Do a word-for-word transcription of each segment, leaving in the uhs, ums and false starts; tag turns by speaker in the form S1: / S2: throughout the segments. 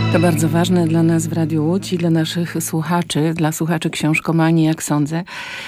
S1: To bardzo ważne dla nas w Radiu Łódź i dla naszych słuchaczy, dla słuchaczy książkomanii, jak sądzę,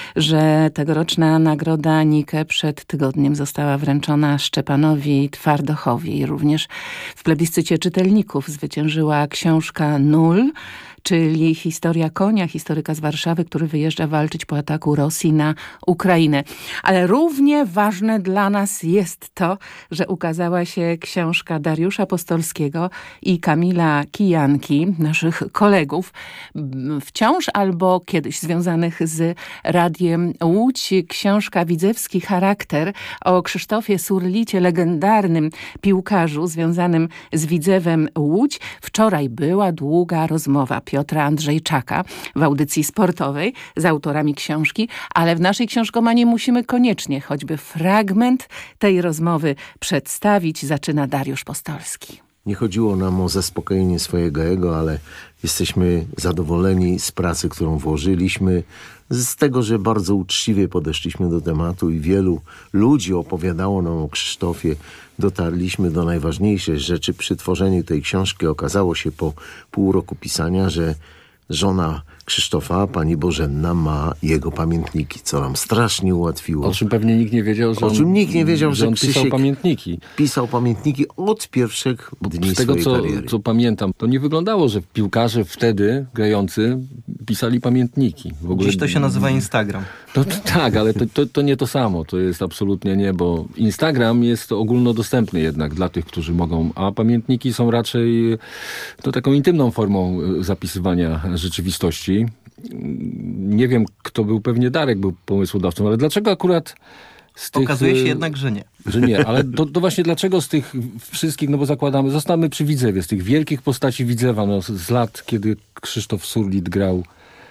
S1: że tegoroczna nagroda Nike przed tygodniem została wręczona Szczepanowi Twardochowi. Również w plebiscycie czytelników zwyciężyła książka Nul, czyli historia konia, historyka z Warszawy, który wyjeżdża walczyć po ataku Rosji na Ukrainę. Ale równie ważne dla nas jest to, że ukazała się książka Dariusza Postolskiego i Kamila Kijanki, naszych kolegów, wciąż albo kiedyś związanych z Radiem Łódź. Książka Widzewski charakter o Krzysztofie Surlicie, legendarnym piłkarzu związanym z Widzewem Łódź. Wczoraj była długa rozmowa Piotra Andrzejczaka w audycji sportowej z autorami książki, ale w naszej książkomanii musimy koniecznie choćby fragment tej rozmowy przedstawić. Zaczyna Dariusz Postolski.
S2: Nie chodziło nam o zaspokojenie swojego ego, ale jesteśmy zadowoleni z pracy, którą włożyliśmy, z tego, że bardzo uczciwie podeszliśmy do tematu i wielu ludzi opowiadało nam o Krzysztofie. Dotarliśmy do najważniejszej rzeczy. Przy tworzeniu tej książki okazało się po pół roku pisania, że żona Krzysztofa, pani Bożenna, ma jego pamiętniki, co nam strasznie ułatwiło.
S3: O czym pewnie nikt nie wiedział, że
S2: o czym
S3: on,
S2: nikt nie wiedział, że,
S3: że on
S2: Krzysiek
S3: pisał pamiętniki.
S2: Pisał pamiętniki od pierwszych dni
S3: Z tego,
S2: swojej
S3: co,
S2: kariery.
S3: co pamiętam, to nie wyglądało, że piłkarze wtedy grający pisali pamiętniki. W ogóle...
S4: Dziś to się nazywa Instagram.
S3: No, to, tak, ale to, to, to nie to samo. To jest absolutnie nie, bo Instagram jest ogólnodostępny jednak dla tych, którzy mogą, a pamiętniki są raczej to taką intymną formą zapisywania rzeczywistości. Nie wiem, kto był, pewnie Darek był pomysłodawcą, ale dlaczego akurat z tych...
S4: Okazuje się jednak, że nie.
S3: Że nie, ale to, to właśnie dlaczego z tych wszystkich, no bo zakładamy, zostamy przy Widzewie, z tych wielkich postaci Widzewa, no z lat, kiedy Krzysztof Surlit grał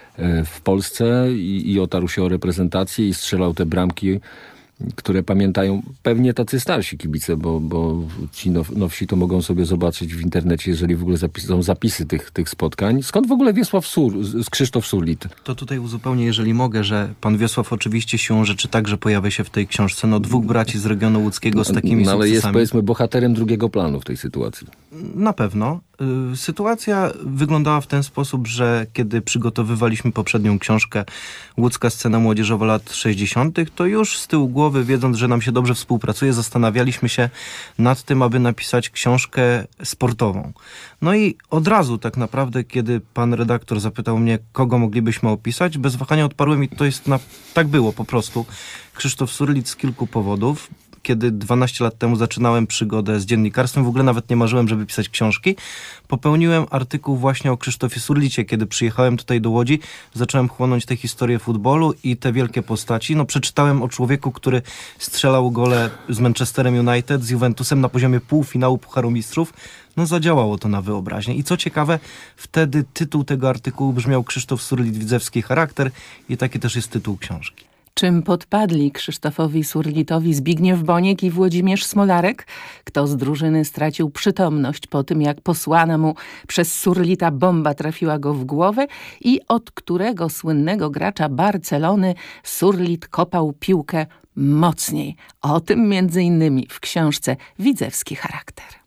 S3: w Polsce i, i otarł się o reprezentację i strzelał te bramki, które pamiętają pewnie tacy starsi kibice, bo, bo ci now, nowsi to mogą sobie zobaczyć w internecie, jeżeli w ogóle zapis, są zapisy tych, tych spotkań. Skąd w ogóle Wiesław Sur, Krzysztof Surlit?
S4: To tutaj uzupełnię, jeżeli mogę, że pan Wiesław oczywiście siłą rzeczy także pojawia się w tej książce. No dwóch braci z regionu łódzkiego z takimi
S3: no, ale
S4: sukcesami.
S3: jest, powiedzmy, bohaterem drugiego planu w tej sytuacji.
S4: Na pewno. Sytuacja wyglądała w ten sposób, że kiedy przygotowywaliśmy poprzednią książkę Łódzka scena młodzieżowa lat sześćdziesiątych, to już z tyłu głowy, wiedząc, że nam się dobrze współpracuje, zastanawialiśmy się nad tym, aby napisać książkę sportową. No i od razu tak naprawdę, kiedy pan redaktor zapytał mnie, kogo moglibyśmy opisać, bez wahania odparłem i to jest na... tak było po prostu. Krzysztof Surlit z kilku powodów. Kiedy dwanaście lat temu zaczynałem przygodę z dziennikarstwem, w ogóle nawet nie marzyłem, żeby pisać książki. Popełniłem artykuł właśnie o Krzysztofie Surlicie. Kiedy przyjechałem tutaj do Łodzi, zacząłem chłonąć tę historię futbolu i te wielkie postaci. No, przeczytałem o człowieku, który strzelał gole z Manchesterem United, z Juventusem na poziomie półfinału Pucharu Mistrzów. No, zadziałało to na wyobraźnię. I co ciekawe, wtedy tytuł tego artykułu brzmiał Krzysztof Surlit, Widzewski charakter i taki też jest tytuł książki.
S1: Czym podpadli Krzysztofowi Surlitowi Zbigniew Boniek i Włodzimierz Smolarek? Kto z drużyny stracił przytomność po tym, jak posłana mu przez Surlita bomba trafiła go w głowę? I od którego słynnego gracza Barcelony Surlit kopał piłkę mocniej? O tym między innymi w książce Widzewski charakter.